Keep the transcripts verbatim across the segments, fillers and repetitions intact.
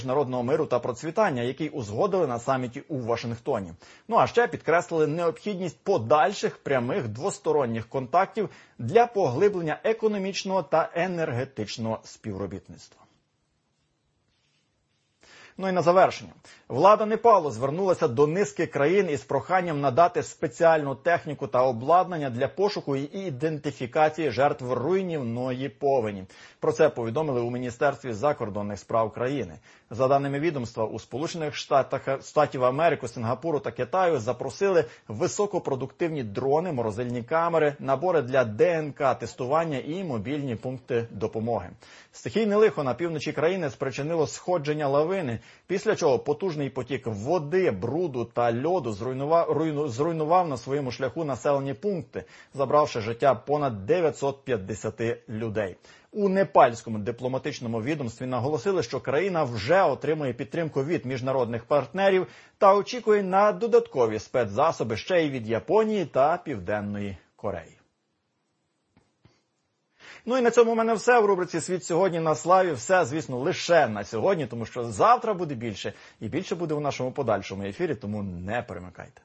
міжнародного миру та процвітання, який узгодили на саміті у Вашингтоні. Ну а ще підкреслили необхідність подальших прямих двосторонніх контактів для поглиблення економічного та енергетичного співробітництва. Ну і на завершення. Влада Непалу звернулася до низки країн із проханням надати спеціальну техніку та обладнання для пошуку і ідентифікації жертв руйнівної повені. Про це повідомили у Міністерстві закордонних справ країни. За даними відомства, у Сполучених Штатах Штатів Америки, Сингапуру та Китаю запросили високопродуктивні дрони, морозильні камери, набори для ДНК-тестування і мобільні пункти допомоги. Стихійне лихо на півночі країни спричинило сходження лавини, після чого потужний потік води, бруду та льоду зруйнував, руйну, зруйнував на своєму шляху населені пункти, забравши життя понад дев'ятсот п'ятдесят людей. У непальському дипломатичному відомстві наголосили, що країна вже отримує підтримку від міжнародних партнерів та очікує на додаткові спецзасоби ще й від Японії та Південної Кореї. Ну і на цьому в мене все в рубриці «Світ сьогодні» на Славі. Все, звісно, лише на сьогодні, тому що завтра буде більше. І більше буде у нашому подальшому ефірі, тому не перемикайте.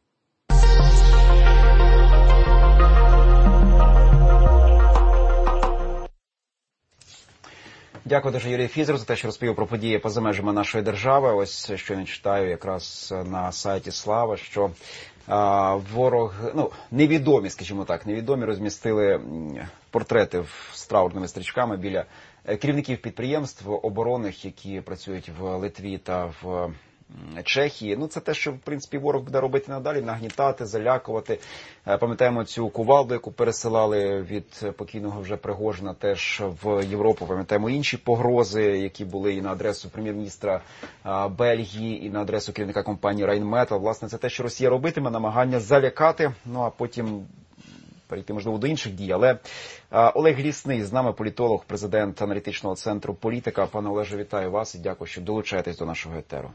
Дякую дуже, Юрію Фізеру, за те, що розповів про події поза межами нашої держави. Ось, що я читаю якраз на сайті Слава, що а, ворог, ну, невідомі, скажімо так, невідомі розмістили портрети з траурними стрічками біля керівників підприємств оборонних, які працюють в Литві та в Чехії. Ну, це те, що, в принципі, ворог буде робити надалі, нагнітати, залякувати. Пам'ятаємо цю кувалду, яку пересилали від покійного вже Пригожина теж в Європу. Пам'ятаємо інші погрози, які були і на адресу прем'єр-міністра Бельгії, і на адресу керівника компанії Rheinmetall. Власне, це те, що Росія робитиме, намагання залякати, ну, а потім перейти, можливо, до інших дій. Але а, Олег Лісний з нами, політолог, президент аналітичного центру «Політика». Пане Олеже, вітаю вас і дякую, що долучаєтесь до нашого етеру.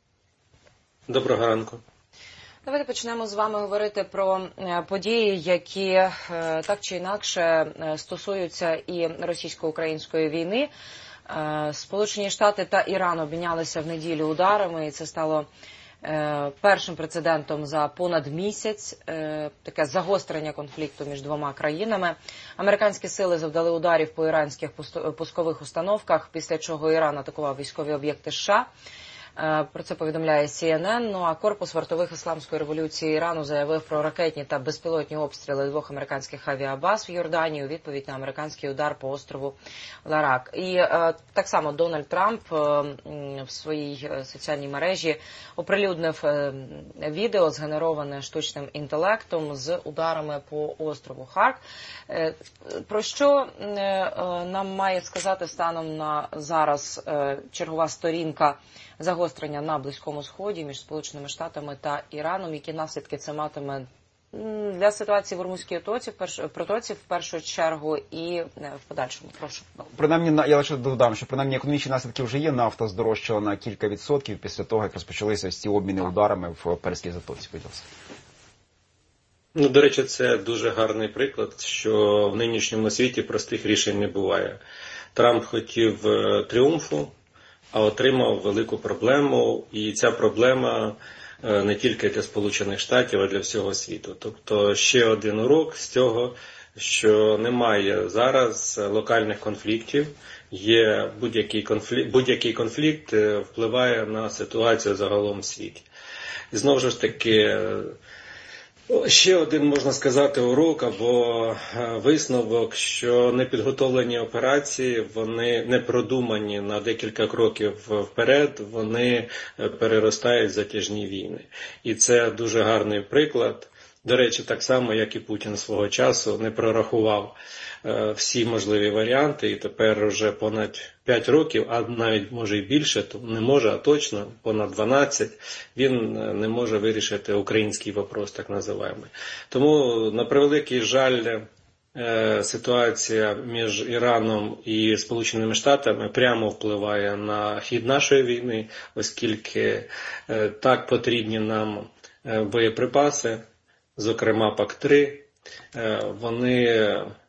Доброго ранку. Давайте почнемо з вами говорити про події, які так чи інакше стосуються і російсько-української війни. Сполучені Штати та Іран обмінялися в неділю ударами, і це стало першим прецедентом за понад місяць, таке загострення конфлікту між двома країнами. Американські сили завдали ударів по іранських пускових установках, після чого Іран атакував військові об'єкти США. Про це повідомляє Сі Ен Ен. Ну а корпус вартових Ісламської революції Ірану заявив про ракетні та безпілотні обстріли двох американських авіабаз в Йорданії у відповідь на американський удар по острову Ларак. І е, так само Дональд Трамп е, в своїй соціальній мережі оприлюднив е, відео, згенероване штучним інтелектом з ударами по острову Харк. Е, про що е, нам має сказати станом на зараз е, чергова сторінка загострення на Близькому Сході між Сполученими Штатами та Іраном, які наслідки це матиме для ситуації в Ормузькій протоці в першу чергу і в подальшому? Прошу. Принаймні, я лише додам, що принаймні економічні наслідки вже є. Нафта здорожчала на кілька відсотків після того, як розпочалися ці обміни ударами в Перській затоці. Ну, до речі, це дуже гарний приклад, що в нинішньому світі простих рішень не буває. Трамп хотів тріумфу, а отримав велику проблему, і ця проблема не тільки для Сполучених Штатів, а для всього світу. Тобто ще один урок з цього, що немає зараз локальних конфліктів, є будь-який конфлікт, будь-який конфлікт впливає на ситуацію загалом в світі. І знову ж таки, ще один, можна сказати, урок або висновок, що непідготовлені операції, вони не продумані на декілька кроків вперед, вони переростають в затяжні війни. І це дуже гарний приклад. До речі, так само, як і Путін свого часу не прорахував всі можливі варіанти, і тепер вже понад п'ять років, а навіть може і більше, то не може, а точно понад дванадцять, він не може вирішити український вопрос, так називаємо. Тому, на превеликий жаль, ситуація між Іраном і Сполученими Штатами прямо впливає на хід нашої війни, оскільки так потрібні нам боєприпаси, зокрема пак три, вони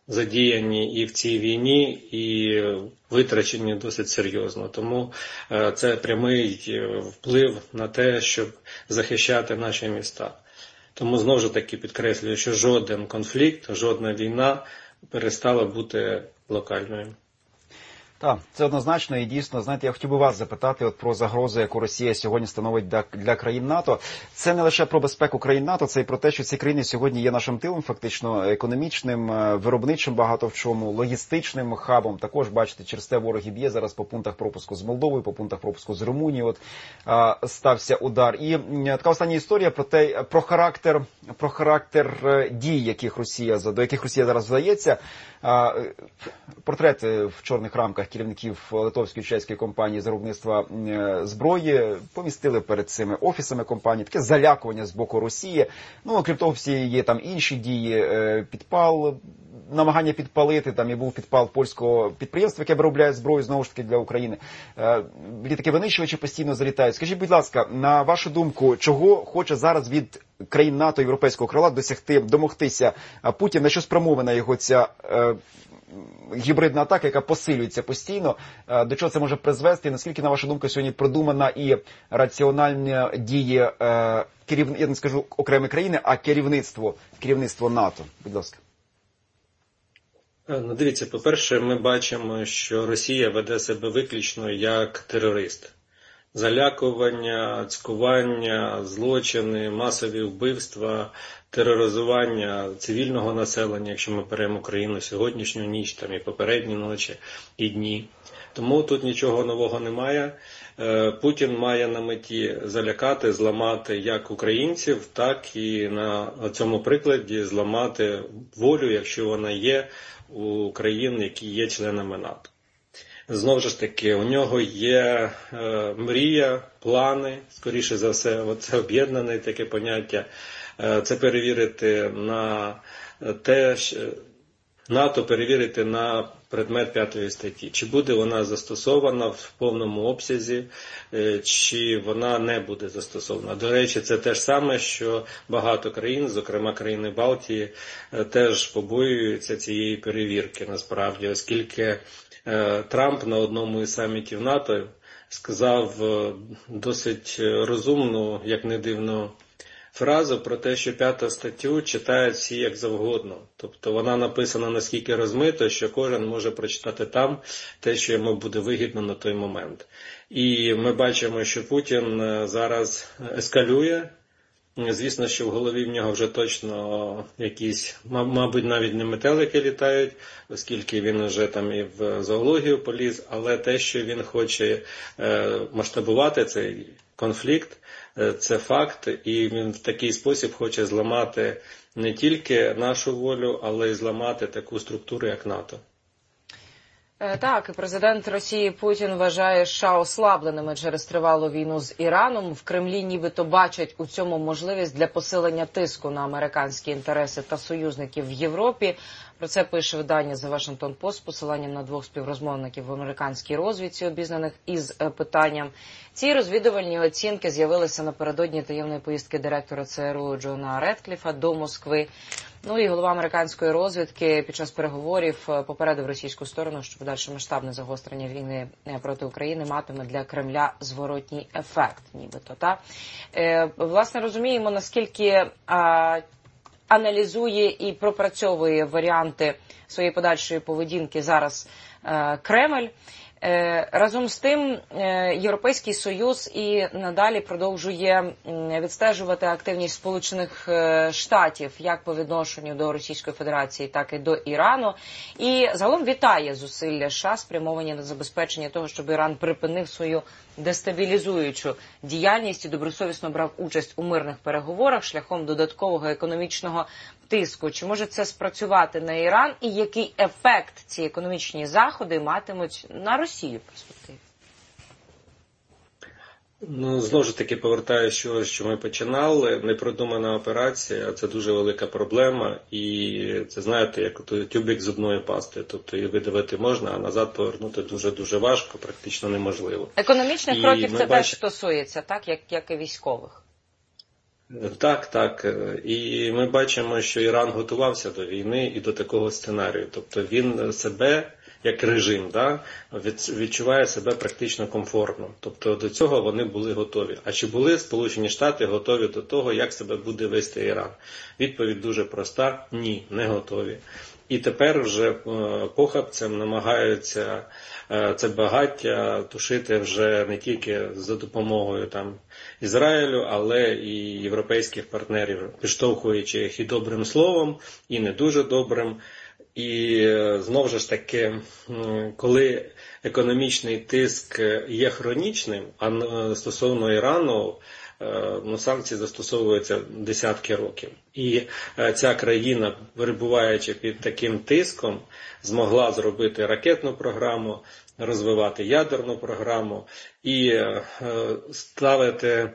задіяні і в цій війні, і витрачені досить серйозно. Тому це прямий вплив на те, щоб захищати наші міста. Тому знову ж таки підкреслюю, що жоден конфлікт, жодна війна перестала бути локальною. Так, це однозначно і дійсно, знаєте, я хотів би вас запитати от про загрозу, яку Росія сьогодні становить для, для країн НАТО. Це не лише про безпеку країн НАТО, це і про те, що ці країни сьогодні є нашим тилом, фактично економічним, виробничим багато в чому, логістичним хабом. Також, бачите, через те ворог і б'є зараз по пунктах пропуску з Молдовою, по пунктах пропуску з Румунією. От а, стався удар. І а, така остання історія про те, про характер, про характер дій, яких Росія, до яких Росія зараз вдається. А, портрети в чорних рамках керівників литовської чеської компанії з виробництва зброї помістили перед цими офісами компанії. Таке залякування з боку Росії. Ну, окрім того, всі є там інші дії, підпал, намагання підпалити, там і був підпал польського підприємства, яке виробляє зброю, знову ж таки, для України. Літаки винищувачі постійно залітають. Скажіть, будь ласка, на вашу думку, чого хоче зараз від країн НАТО, європейського крила досягти, домогтися Путін, на що спрямована його ця е, гібридна атака, яка посилюється постійно, е, до чого це може призвести, і наскільки, на вашу думку, сьогодні продумана і раціональні дії, е, керів... я не скажу окремі країни, а керівництво, керівництво НАТО? Будь ласка. Ну, дивіться, по-перше, ми бачимо, що Росія веде себе виключно як терорист. Залякування, цькування, злочини, масові вбивства, тероризування цивільного населення, якщо ми беремо Україну сьогоднішню ніч, там і попередні ночі, і дні. Тому тут нічого нового немає. Путін має на меті залякати, зламати як українців, так і на цьому прикладі зламати волю, якщо вона є, у країн, які є членами НАТО. Знову ж таки, у нього є е, мрія, плани, скоріше за все, це об'єднане таке поняття, е, це перевірити на те, НАТО перевірити на предмет п'ятої статті. Чи буде вона застосована в повному обсязі, е, чи вона не буде застосована. До речі, це те ж саме, що багато країн, зокрема країни Балтії, е, теж побоюються цієї перевірки насправді, оскільки Трамп на одному із самітів НАТО сказав досить розумну, як не дивно, фразу про те, що п'яту статтю читають всі як завгодно. Тобто вона написана наскільки розмито, що кожен може прочитати там те, що йому буде вигідно на той момент. І ми бачимо, що Путін зараз ескалює. Звісно, що в голові в нього вже точно якісь, мабуть, навіть не метелики літають, оскільки він вже там і в зоологію поліз, але те, що він хоче масштабувати цей конфлікт, це факт, і він в такий спосіб хоче зламати не тільки нашу волю, але й зламати таку структуру, як НАТО. Так, президент Росії Путін вважає США ослабленими через тривалу війну з Іраном. В Кремлі нібито бачать у цьому можливість для посилення тиску на американські інтереси та союзників в Європі. Про це пише видання The Washington Post з посиланням на двох співрозмовників в американській розвідці, обізнаних із питанням. Ці розвідувальні оцінки з'явилися напередодні таємної поїздки директора ЦРУ Джона Редкліфа до Москви. Ну і голова американської розвідки під час переговорів попередив російську сторону, що подальше масштабне загострення війни проти України матиме для Кремля зворотній ефект, нібито. Та? Е, власне, розуміємо, наскільки а, аналізує і пропрацьовує варіанти своєї подальшої поведінки зараз а, Кремль. Разом з тим, Європейський Союз і надалі продовжує відстежувати активність Сполучених Штатів як по відношенню до Російської Федерації, так і до Ірану. І загалом вітає зусилля США, спрямовані на забезпечення того, щоб Іран припинив свою дестабілізуючу діяльність і добросовісно брав участь у мирних переговорах шляхом додаткового економічного тиску. Чи може це спрацювати на Іран і який ефект ці економічні заходи матимуть на Росію в перспективі? Ну, знову ж таки, повертаюся що, що ми починали. Непродумана операція – це дуже велика проблема. І це, знаєте, як тюбик зубної пасти. Тобто її видавити можна, а назад повернути дуже-дуже важко, практично неможливо. Економічних і кроків це бач... теж стосується, так? Як, як і військових. Так, так. І ми бачимо, що Іран готувався до війни і до такого сценарію. Тобто він себе, як режим, да, відчуває себе практично комфортно. Тобто до цього вони були готові. А чи були Сполучені Штати готові до того, як себе буде вести Іран? Відповідь дуже проста – ні, не готові. І тепер вже похабцям намагаються це багаття тушити вже не тільки за допомогою там Ізраїлю, але і європейських партнерів, підштовхуючи їх і добрим словом, і не дуже добрим. І знову ж таки, коли економічний тиск є хронічним, а стосовно Ірану, ну, санкції застосовуються десятки років. І ця країна, перебуваючи під таким тиском, змогла зробити ракетну програму, розвивати ядерну програму і ставити,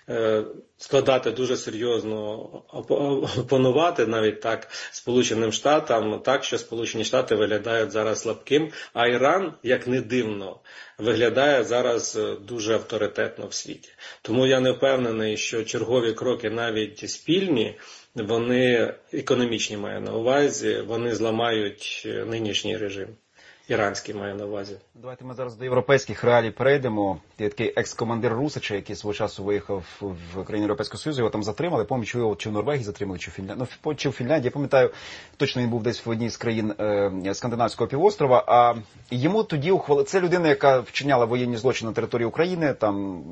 складати дуже серйозно, опонувати навіть так Сполученим Штатам, так, що Сполучені Штати виглядають зараз слабким, а Іран, як не дивно, виглядає зараз дуже авторитетно в світі. Тому я не впевнений, що чергові кроки навіть спільні, вони економічні маю на увазі, вони зламають нинішній режим. Іранський має на увазі. Давайте ми зараз до європейських реалій перейдемо. Є такий екс-командир Русича, який свого часу виїхав в країни Європейського Союзу, його там затримали. Пам'ятаю, чи його чи в Норвегії затримали, чи в Фінляндії. Ну, чи в Фінляндії, я пам'ятаю, точно він був десь в одній з країн е, Скандинавського півострова. А йому тоді ухвалили... Це людина, яка вчиняла воєнні злочини на території України, там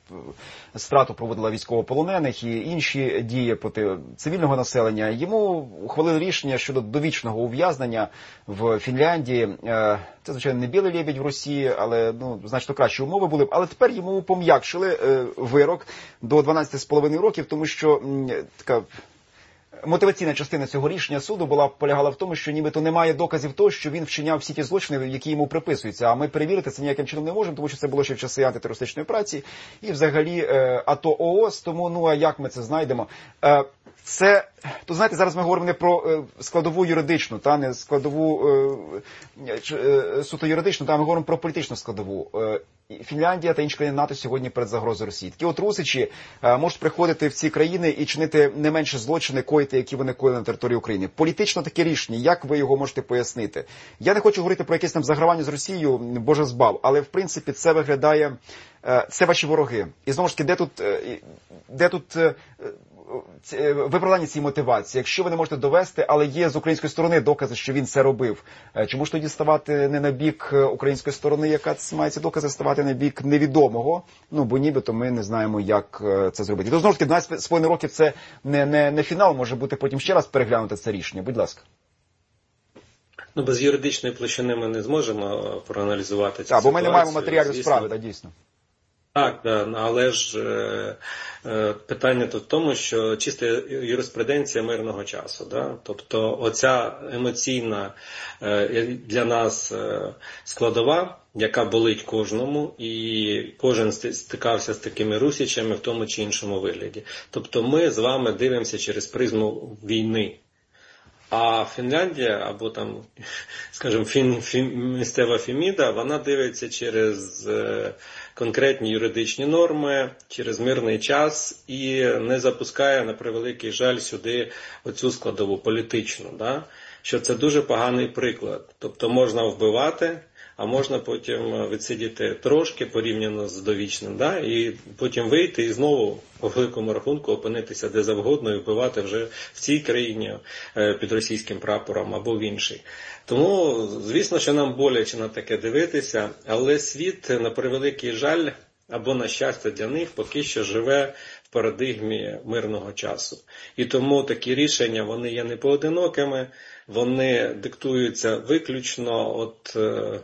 страту проводила військовополонених і інші дії проти цивільного населення. Йому ухвалили рішення щодо довічного ув'язнення в Фінляндії. Е, Це, звичайно, не білий лебідь в Росії, але ну, значно кращі умови були. Але тепер йому пом'якшили е, вирок до дванадцяти з половиною років, тому що м, така мотиваційна частина цього рішення суду була полягала в тому, що нібито немає доказів того, що він вчиняв всі ті злочини, які йому приписуються. А ми перевірити це ніяким чином не можемо, тому що це було ще в часи антитерористичної операції і взагалі е, АТО ООС. Тому ну а як ми це знайдемо? Е, Це, то знаєте, зараз ми говоримо не про е, складову юридичну, та не складову е, е, суто юридичну, та ми говоримо про політичну складову. Е, Фінляндія та інші країни НАТО сьогодні перед загрозою Росії. Такі от русичі е, можуть приходити в ці країни і чинити не менше злочини, коїти, які вони коїли на території України. Політично таке рішення, як ви його можете пояснити? Я не хочу говорити про якесь там загравання з Росією, Боже збав, але в принципі це виглядає, е, це ваші вороги. І знову ж таки, де тут, е, де тут е, виправдання цієї мотивації, якщо ви не можете довести, але є з української сторони докази, що він це робив. Чому ж тоді ставати не на бік української сторони, яка має ці докази, ставати на бік невідомого? Ну, бо нібито ми не знаємо, як це зробити. І то, знову ж таки, дванадцять з половиною років це не, не, не фінал, може бути потім ще раз переглянути це рішення. Будь ласка. Ну, без юридичної площини ми не зможемо проаналізувати цю так, ситуацію. бо ми не маємо матеріалів справи, так, дійсно. Так, да, але ж е, е, питання тут в тому, що чиста юриспруденція мирного часу. Да? Тобто оця емоційна е, для нас е, складова, яка болить кожному, і кожен стикався з такими русичами в тому чи іншому вигляді. Тобто ми з вами дивимося через призму війни. А Фінляндія, або там, скажімо, фін, фін, місцева Феміда, вона дивиться через е, конкретні юридичні норми, через мирний час і не запускає, на превеликий жаль, сюди оцю складову політичну. Да? Що це дуже поганий приклад. Тобто можна вбивати, а можна потім відсидіти трошки порівняно з довічним, да? І потім вийти і знову по великому рахунку опинитися де завгодно і вбивати вже в цій країні під російським прапором або в іншій. Тому, звісно, що нам боляче на таке дивитися, але світ, на превеликий жаль, або на щастя для них, поки що живе в парадигмі мирного часу. І тому такі рішення, вони є не поодинокими, вони диктуються виключно от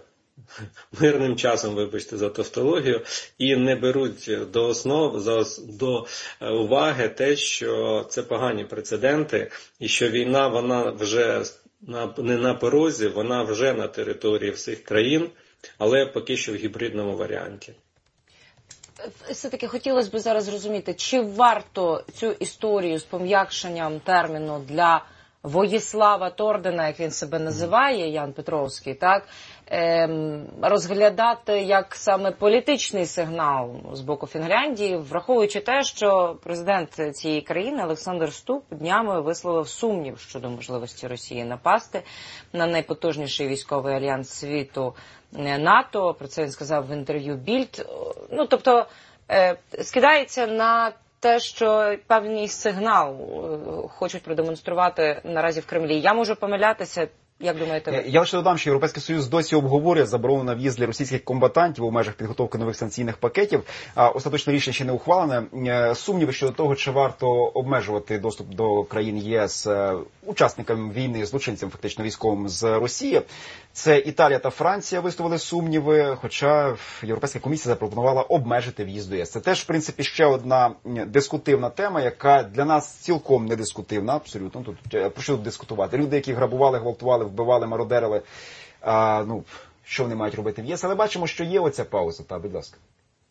мирним часом, вибачте за тавтологію, і не беруть до основ, до уваги те, що це погані прецеденти, і що війна, вона вже не на порозі, вона вже на території всіх країн, але поки що в гібридному варіанті. Все-таки хотілося б зараз зрозуміти, чи варто цю історію з пом'якшенням терміну для Воїслава Тордена, як він себе називає, Ян Петровський, так, ем, розглядати як саме політичний сигнал з боку Фінляндії, враховуючи те, що президент цієї країни Олександр Ступ днями висловив сумнів щодо можливості Росії напасти на найпотужніший військовий альянс світу НАТО. Про це він сказав в інтерв'ю Більд. Ну, тобто, е, скидається на те, що певний сигнал хочуть продемонструвати наразі в Кремлі. Я можу помилятися. Як думаєте ви? Я лише додам, що Європейський Союз досі обговорює заборону на в'їзд для російських комбатантів у межах підготовки нових санкційних пакетів. А остаточне рішення ще не ухвалене. Сумніви щодо того, чи варто обмежувати доступ до країн ЄС учасникам війни, злочинцям фактично військовим з Росії. Це Італія та Франція висловили сумніви, хоча Європейська комісія запропонувала обмежити в'їзд до ЄС. Це теж, в принципі, ще одна дискутивна тема, яка для нас цілком не дискутивна, абсолютно. Тут про що тут дискутувати? Люди, які грабували, гвалтували, вбивали, мародерили, а, ну, що вони мають робити в ЄС? Але бачимо, що є оця пауза. Та, будь ласка.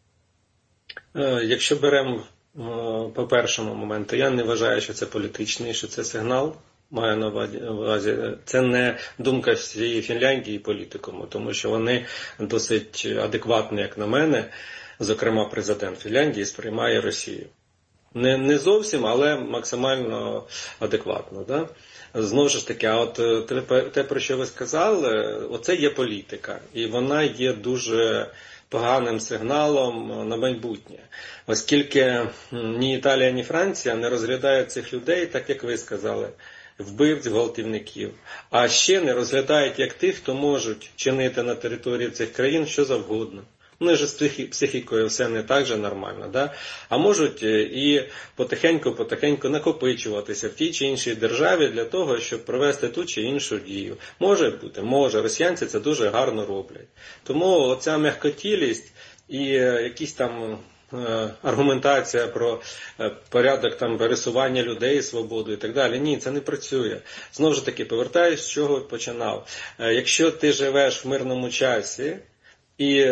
Якщо беремо по першому моменту, я не вважаю, що це політичний, що це сигнал. Маю на увазі, це не думка всієї Фінляндії політикуму, тому що вони досить адекватно, як на мене, зокрема президент Фінляндії, сприймає Росію. Не, не зовсім, але максимально адекватно. Да? Знову ж таки, а от те, про що ви сказали, оце є політика. І вона є дуже поганим сигналом на майбутнє. Оскільки ні Італія, ні Франція не розглядають цих людей, так як ви сказали, вбивць, гвалтівників, а ще не розглядають як тих, хто можуть чинити на території цих країн що завгодно. Ну, ж з психікою все не так же нормально, да? А можуть і потихеньку-потихеньку накопичуватися в тій чи іншій державі для того, щоб провести ту чи іншу дію. Може бути, може. Росіянці це дуже гарно роблять. Тому оця м'якотілість і якісь там аргументація про порядок там пересування людей, свободу і так далі. Ні, це не працює. Знову ж таки, повертаюсь, з чого починав. Якщо ти живеш в мирному часі і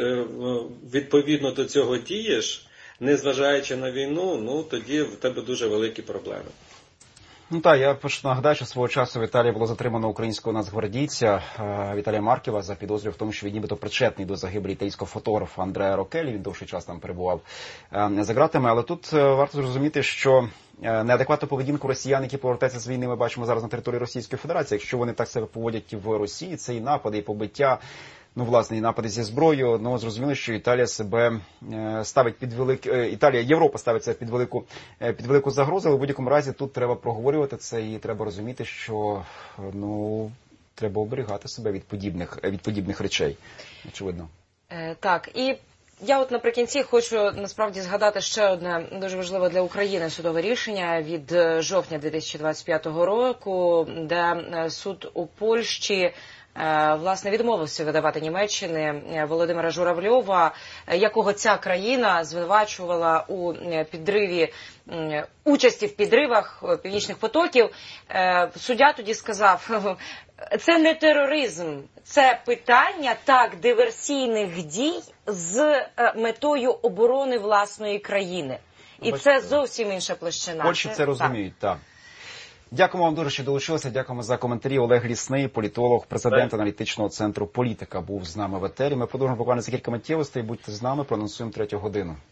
відповідно до цього дієш, незважаючи на війну, ну тоді в тебе дуже великі проблеми. Ну так, я хочу нагадати, що свого часу в Італії було затримано українського нацгвардійця Віталія Марківа за підозрою в тому, що він нібито причетний до загибелі італійського фотографа Андреа Рокелі. Він довший час там перебував за ґратами. Але тут варто зрозуміти, що неадекватну поведінку росіян, які повертаються з війни, ми бачимо зараз на території Російської Федерації. Якщо вони так себе поводять в Росії, це і напади, і побиття, ну, власне, і напади зі зброєю, ну, зрозуміло, що Італія себе ставить під велику, Італія, Європа ставить себе під велику, під велику загрозу, але в будь-якому разі тут треба проговорювати це і треба розуміти, що, ну, треба оберігати себе від подібних, від подібних речей, очевидно. Е, так, і я от наприкінці хочу насправді згадати ще одне дуже важливе для України судове рішення від жовтня дві тисячі двадцять п'ятого року, де суд у Польщі власне відмовився видавати Німеччини Володимира Журавльова, якого ця країна звинувачувала у підриві, участі в підривах північних потоків. Суддя тоді сказав, це не тероризм, це питання, так, диверсійних дій з метою оборони власної країни. І це зовсім інша площина. Польщі це розуміють, так. Дякуємо вам дуже, що долучилися. Дякуємо за коментарі. Олег Лісний, політолог, президент аналітичного центру «Політика», був з нами в етері. Ми продовжимо буквально за кілька миттєвостей. Будьте з нами, проанонсуємо третю годину.